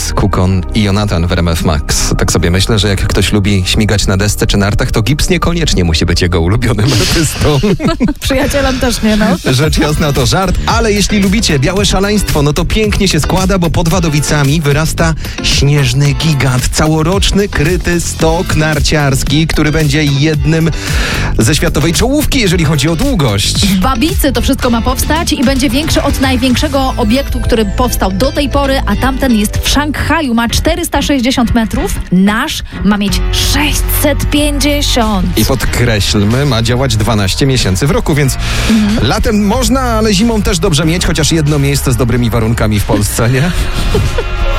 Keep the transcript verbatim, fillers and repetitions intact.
Max, Kukon i Jonatan w R M F Max. Tak sobie myślę, że jak ktoś lubi śmigać na desce czy nartach, to Gibbs niekoniecznie musi być jego ulubionym artystą. Przyjacielem też nie, no. Rzecz jasna, to żart, ale jeśli lubicie białe szaleństwo, no to pięknie się składa, bo pod Wadowicami wyrasta śnieżny gigant, całoroczny kryty stok narciarski, który będzie jednym ze światowej czołówki, jeżeli chodzi o długość. W Babicy to wszystko ma powstać i będzie większy od największego obiektu, który powstał do tej pory, a tamten jest w Szanghaju, ma czterysta sześćdziesiąt metrów, nasz ma mieć sześćset pięćdziesiąt. I podkreślmy, ma działać dwanaście miesięcy w roku, więc mhm. latem można, ale zimą też dobrze mieć, chociaż jedno miejsce z dobrymi warunkami w Polsce, nie?